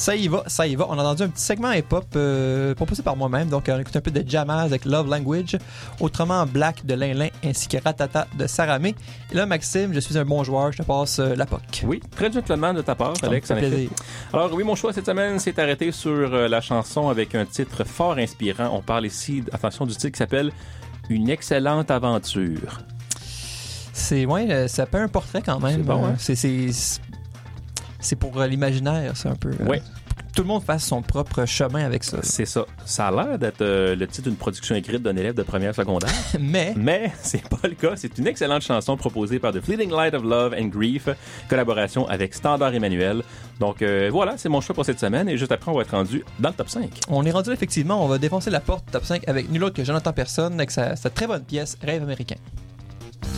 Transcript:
Ça y va. On a entendu un petit segment hip-hop proposé par moi-même. Donc, on écoute un peu de Jamaz avec Love Language, autrement Black de Lin Lin, ainsi que Ratata de Saramé. Et là, Maxime, je suis un bon joueur, je te passe la POC. Oui, très gentleman de ta part, Alex. Ça me fait plaisir. Alors oui, mon choix cette semaine s'est arrêté sur la chanson avec un titre fort inspirant. On parle ici, attention, du titre qui s'appelle « Une excellente aventure ». Ça fait un portrait quand même. C'est bon, hein? C'est pour l'imaginaire, c'est un peu. Oui. Tout le monde fasse son propre chemin avec ça. C'est ça. Ça a l'air d'être le titre d'une production écrite d'un élève de première secondaire. Mais c'est pas le cas. C'est une excellente chanson proposée par The Fleeting Light of Love and Grief, collaboration avec Standard Emmanuel. Donc voilà, c'est mon choix pour cette semaine. Et juste après, on va être rendu dans le top 5. On est rendu là, effectivement. On va défoncer la porte top 5 avec nul autre que Jonathan Persson avec sa très bonne pièce Rêve américain.